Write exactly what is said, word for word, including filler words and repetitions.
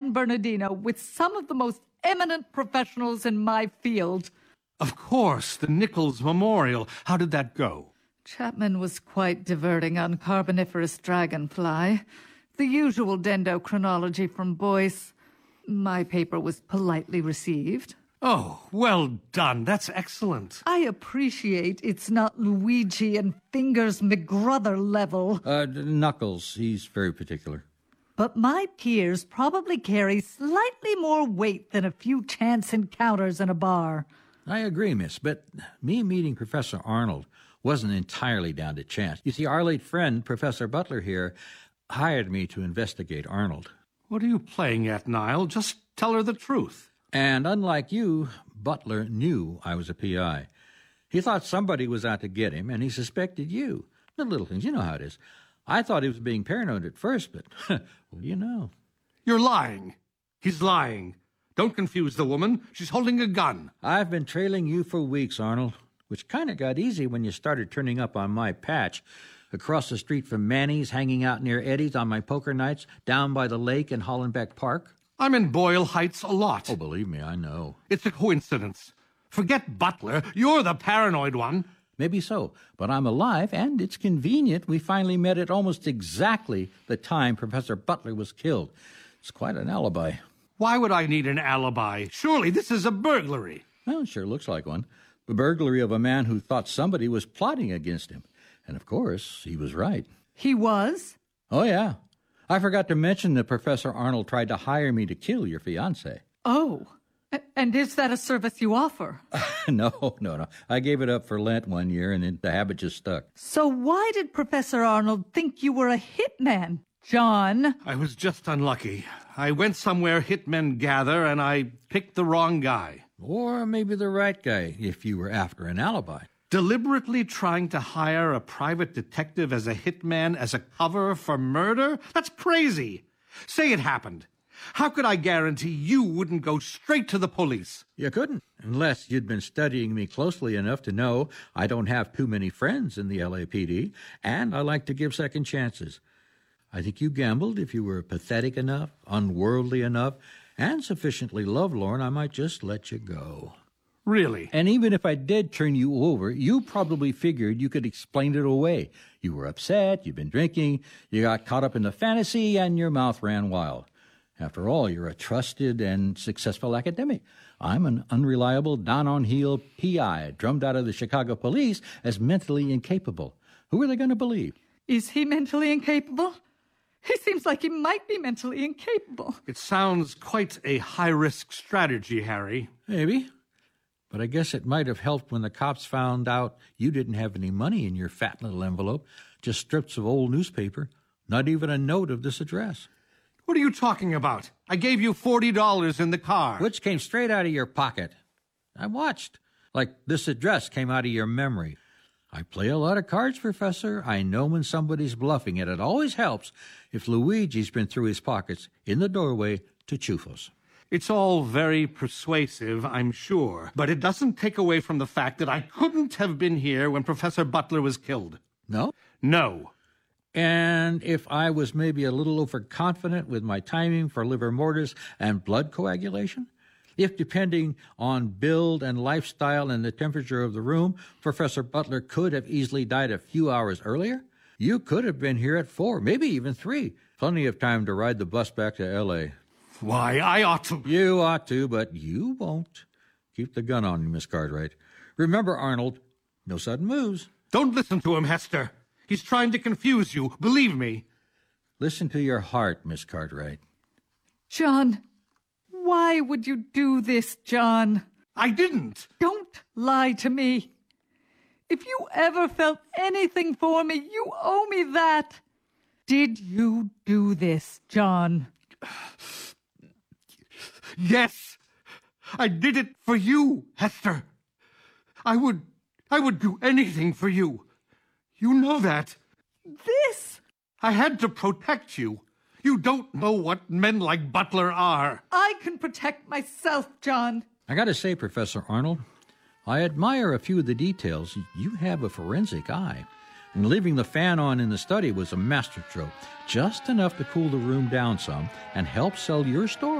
San Bernardino with some of the most eminent professionals in my field. Of course, the Nichols Memorial. How did that go? Chapman was quite diverting on Carboniferous dragonfly. The usual dendrochronology from Boyce. My paper was politely received. Oh, well done. That's excellent. I appreciate it's not Luigi and Fingers McGrother level. Uh, Knuckles, he's very particular. But my peers probably carry slightly more weight than a few chance encounters in a bar. I agree, miss, but me meeting Professor Arnold wasn't entirely down to chance. You see, our late friend, Professor Butler here, hired me to investigate Arnold. What are you playing at, Niall? Just tell her the truth. And unlike you, Butler knew I was a P I. He thought somebody was out to get him, and he suspected you. The little things, you know how it is. I thought he was being paranoid at first, but what do you know? You're lying. He's lying. Don't confuse the woman. She's holding a gun. I've been trailing you for weeks, Arnold, which kind of got easy when you started turning up on my patch. Across the street from Manny's, hanging out near Eddie's on my poker nights, down by the lake in Hollenbeck Park. I'm in Boyle Heights a lot. Oh, believe me, I know. It's a coincidence. Forget Butler. You're the paranoid one. Maybe so, but I'm alive, and it's convenient we finally met at almost exactly the time Professor Butler was killed. It's quite an alibi. Why would I need an alibi? Surely this is a burglary. Well, it sure looks like one. The burglary of a man who thought somebody was plotting against him. And, of course, he was right. He was? Oh, yeah. I forgot to mention that Professor Arnold tried to hire me to kill your fiancée. Oh. And is that a service you offer? no, no, no. I gave it up for Lent one year, and it, the habit just stuck. So why did Professor Arnold think you were a hitman, John? I was just unlucky. I went somewhere hitmen gather, and I picked the wrong guy. Or maybe the right guy, if you were after an alibi. Deliberately trying to hire a private detective as a hitman as a cover for murder? That's crazy. Say it happened. How could I guarantee you wouldn't go straight to the police? You couldn't, unless you'd been studying me closely enough to know I don't have too many friends in the L A P D, and I like to give second chances. I think you gambled if you were pathetic enough, unworldly enough, and sufficiently lovelorn, I might just let you go. Really? And even if I did turn you over, you probably figured you could explain it away. You were upset, you'd been drinking, you got caught up in the fantasy, and your mouth ran wild. After all, you're a trusted and successful academic. I'm an unreliable, down-on-heel P I, drummed out of the Chicago police as mentally incapable. Who are they going to believe? Is he mentally incapable? He seems like he might be mentally incapable. It sounds quite a high-risk strategy, Harry. Maybe. But I guess it might have helped when the cops found out you didn't have any money in your fat little envelope, just strips of old newspaper, not even a note of this address. What are you talking about? I gave you forty dollars in the car. Which came straight out of your pocket. I watched. Like this address came out of your memory. I play a lot of cards, Professor. I know when somebody's bluffing, and it always helps if Luigi's been through his pockets in the doorway to Chufos. It's all very persuasive, I'm sure, but it doesn't take away from the fact that I couldn't have been here when Professor Butler was killed. No? No. And if I was maybe a little overconfident with my timing for livor mortis and blood coagulation? If, depending on build and lifestyle and the temperature of the room, Professor Butler could have easily died a few hours earlier, you could have been here at four, maybe even three. Plenty of time to ride the bus back to L A Why, I ought to... You ought to, but you won't. Keep the gun on you, Miss Cartwright. Remember, Arnold, no sudden moves. Don't listen to him, Hester. He's trying to confuse you, believe me. Listen to your heart, Miss Cartwright. John, why would you do this, John? I didn't. Don't lie to me. If you ever felt anything for me, you owe me that. Did you do this, John? Yes, I did it for you, Hester. I would, I would do anything for you. You know that. This? I had to protect you. You don't know what men like Butler are. I can protect myself, John. I gotta say, Professor Arnold, I admire a few of the details. You have a forensic eye. And leaving the fan on in the study was a masterstroke, just enough to cool the room down some and help sell your story.